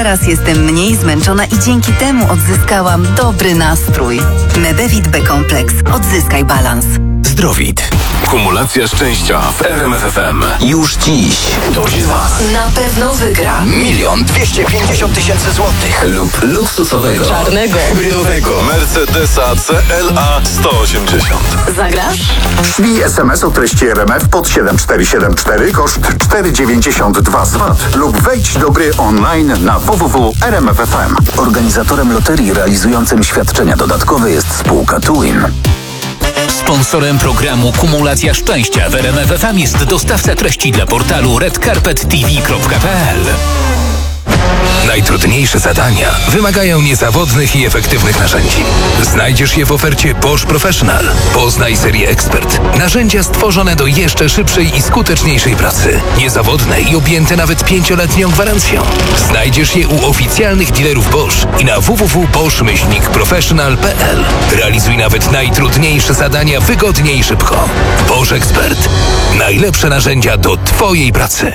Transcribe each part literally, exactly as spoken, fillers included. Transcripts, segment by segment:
Teraz jestem mniej zmęczona i dzięki temu odzyskałam dobry nastrój. Medevit B-kompleks. Odzyskaj balans. Zdrowit. Kumulacja szczęścia w R M F F M. Już dziś ktoś z Was Na pewno wygra milion dwieście pięćdziesiąt tysięcy złotych lub luksusowego, czarnego, hybrydowego Mercedesa C L A sto osiemdziesiąt. Zagrasz? Ślij es em es o treści R M F pod siedem cztery siedem cztery, koszt cztery dziewięćdziesiąt dwa z V A T lub wejdź do gry online na w w w kropka r m f f m. Organizatorem loterii realizującym świadczenia dodatkowe jest spółka Twin. Sponsorem programu Kumulacja Szczęścia w R M F F M jest dostawca treści dla portalu red carpet t v kropka p l. Najtrudniejsze zadania wymagają niezawodnych i efektywnych narzędzi. Znajdziesz je w ofercie Bosch Professional. Poznaj serię Expert. Narzędzia stworzone do jeszcze szybszej i skuteczniejszej pracy. Niezawodne i objęte nawet pięcioletnią gwarancją. Znajdziesz je u oficjalnych dealerów Bosch i na w w w kropka bosch myślnik professional kropka p l. Realizuj nawet najtrudniejsze zadania wygodnie i szybko. Bosch Expert. Najlepsze narzędzia do Twojej pracy.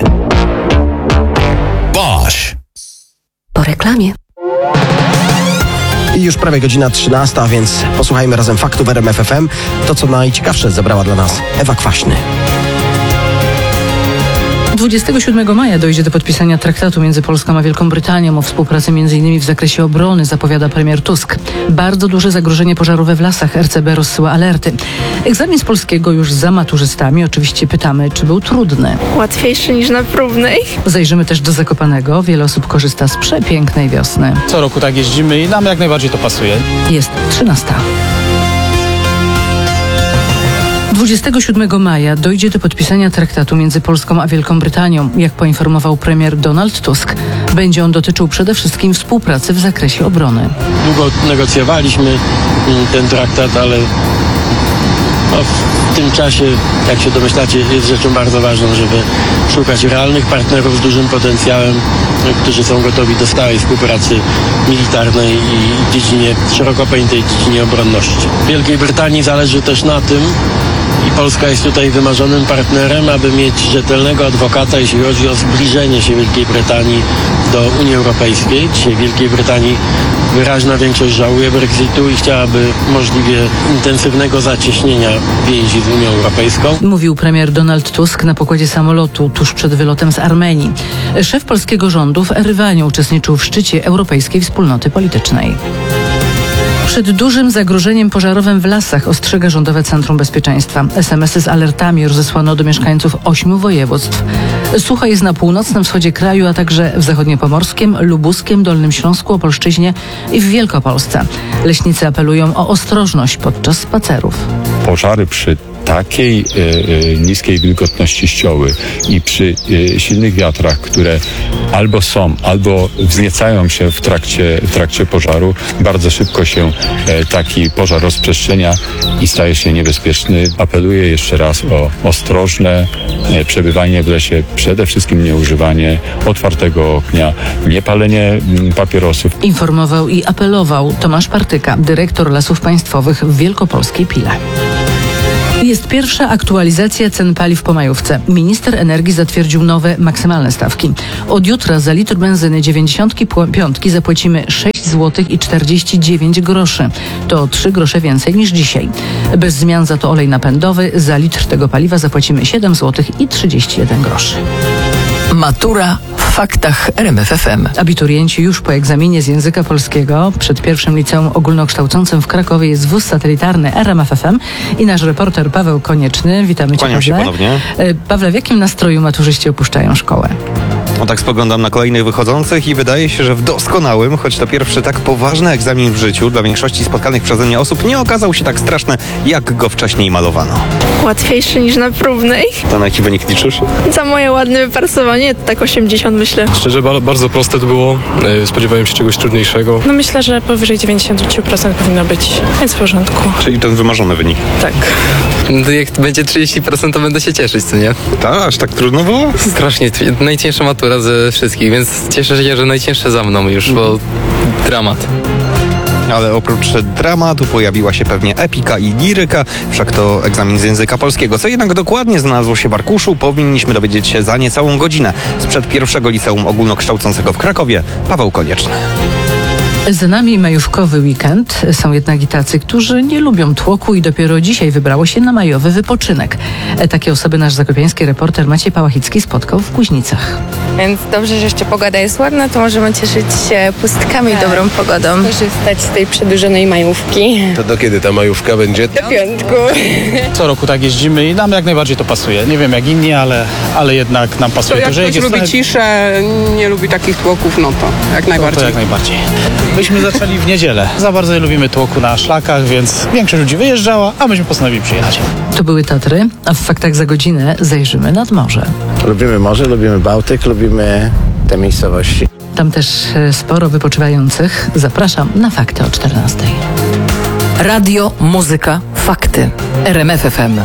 Bosch. Po reklamie. I już prawie godzina trzynasta, więc posłuchajmy razem faktów R M F F M. To, co najciekawsze zebrała dla nas Ewa Kwaśny. dwudziestego siódmego maja dojdzie do podpisania traktatu między Polską a Wielką Brytanią o współpracy między innymi w zakresie obrony, zapowiada premier Tusk. Bardzo duże zagrożenie pożarowe w lasach. R C B rozsyła alerty. Egzamin z polskiego już za maturzystami. Oczywiście pytamy, czy był trudny. Łatwiejszy niż na próbnej. Zajrzymy też do Zakopanego. Wiele osób korzysta z przepięknej wiosny. Co roku tak jeździmy i nam jak najbardziej to pasuje. Jest trzynasta. dwudziestego siódmego maja dojdzie do podpisania traktatu między Polską a Wielką Brytanią. Jak poinformował premier Donald Tusk, będzie on dotyczył przede wszystkim współpracy w zakresie obrony. Długo negocjowaliśmy ten traktat, ale no, w tym czasie, jak się domyślacie, jest rzeczą bardzo ważną, żeby szukać realnych partnerów z dużym potencjałem, którzy są gotowi do stałej współpracy militarnej i w dziedzinie, szeroko pojętej dziedzinie obronności. Wielkiej Brytanii zależy też na tym, i Polska jest tutaj wymarzonym partnerem, aby mieć rzetelnego adwokata, jeśli chodzi o zbliżenie się Wielkiej Brytanii do Unii Europejskiej. Dzisiaj w Wielkiej Brytanii wyraźna większość żałuje Brexitu i chciałaby możliwie intensywnego zacieśnienia więzi z Unią Europejską. Mówił premier Donald Tusk na pokładzie samolotu tuż przed wylotem z Armenii. Szef polskiego rządu w Erywaniu uczestniczył w szczycie Europejskiej Wspólnoty Politycznej. Przed dużym zagrożeniem pożarowym w lasach ostrzega Rządowe Centrum Bezpieczeństwa. es em esy z alertami rozesłano do mieszkańców ośmiu województw. Sucho jest na północnym wschodzie kraju, a także w zachodniopomorskim, lubuskim, Dolnym Śląsku, Opolszczyźnie i w Wielkopolsce. Leśnicy apelują o ostrożność podczas spacerów. Pożary przy takiej e, e, niskiej wilgotności ścioły i przy e, silnych wiatrach, które albo są, albo wzniecają się w trakcie, w trakcie pożaru, bardzo szybko się e, taki pożar rozprzestrzenia i staje się niebezpieczny. Apeluję jeszcze raz o ostrożne e, przebywanie w lesie, przede wszystkim nieużywanie otwartego ognia, nie palenie m, papierosów. Informował i apelował Tomasz Partyka, dyrektor Lasów Państwowych w Wielkopolskiej Pile. Jest pierwsza aktualizacja cen paliw po majówce. Minister energii zatwierdził nowe maksymalne stawki. Od jutra za litr benzyny dziewięćdziesiątki piątki zapłacimy sześć złotych i czterdzieści dziewięć groszy. To trzy grosze więcej niż dzisiaj. Bez zmian za to olej napędowy. Za litr tego paliwa zapłacimy siedem złotych i trzydzieści jeden groszy. Matura w faktach R M F F M. Abiturienci już po egzaminie z języka polskiego. Przed pierwszym liceum ogólnokształcącym w Krakowie jest wóz satelitarny R M F F M i nasz reporter Paweł Konieczny. Witamy Cię, Kłaniam się Pawle. ponownie. Pawle, w jakim nastroju maturzyści opuszczają szkołę? No tak spoglądam na kolejnych wychodzących i wydaje się, że w doskonałym, choć to pierwszy tak poważny egzamin w życiu dla większości spotkanych przeze mnie osób nie okazał się tak straszny, jak go wcześniej malowano. Łatwiejszy niż na próbnej. To na jaki wynik liczysz? Za moje ładne wypracowanie to tak osiemdziesiąt myślę. Szczerze, ba- bardzo proste to było. Spodziewałem się czegoś trudniejszego. No myślę, że powyżej dziewięćdziesiąt procent powinno być, więc w porządku. Czyli ten wymarzony wynik. Tak. No jak będzie trzydzieści procent, to będę się cieszyć, co nie? Tak? Aż tak trudno było? Strasznie. Najcięższa matura ze wszystkich, więc cieszę się, że najcięższe za mną już, bo dramat. ale oprócz dramatu pojawiła się pewnie epika i liryka, wszak to egzamin z języka polskiego. Co jednak dokładnie znalazło się w arkuszu, powinniśmy dowiedzieć się za niecałą godzinę. Sprzed pierwszego liceum ogólnokształcącego w Krakowie, Paweł Konieczny. Za nami majówkowy weekend. Są jednak i tacy, którzy nie lubią tłoku i dopiero dzisiaj wybrało się na majowy wypoczynek. Takie osoby nasz zakopiański reporter Maciej Pałachicki spotkał w Kuźnicach. Więc dobrze, że jeszcze pogoda jest ładna, to możemy cieszyć się pustkami i dobrą pogodą. Korzystać z tej przedłużonej majówki. To do kiedy ta majówka będzie? Do piątku. Co roku tak jeździmy i nam jak najbardziej to pasuje. Nie wiem jak inni, ale, ale jednak nam pasuje. To jak że ktoś jest lubi trochę- ciszę, nie lubi takich tłoków, no to jak to, najbardziej. to jak najbardziej. Myśmy zaczęli w niedzielę. Za bardzo nie lubimy tłoku na szlakach, więc większość ludzi wyjeżdżała, a myśmy postanowili przyjechać. To były Tatry, a w faktach za godzinę zajrzymy nad morze. Lubimy morze, lubimy Bałtyk, lubimy te miejscowości. Tam też e, sporo wypoczywających. Zapraszam na fakty o czternastej. Radio, muzyka, fakty. R M F F M.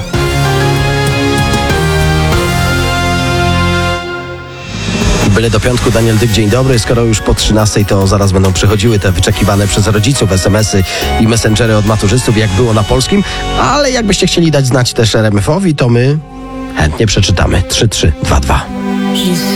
Byle do piątku, Daniel Dyk, dzień dobry. Skoro już po trzynastej, to zaraz będą przychodziły te wyczekiwane przez rodziców es em esy i messengery od maturzystów, jak było na polskim. Ale jakbyście chcieli dać znać też er em efowi, to my chętnie przeczytamy. trzy trzy dwa dwa.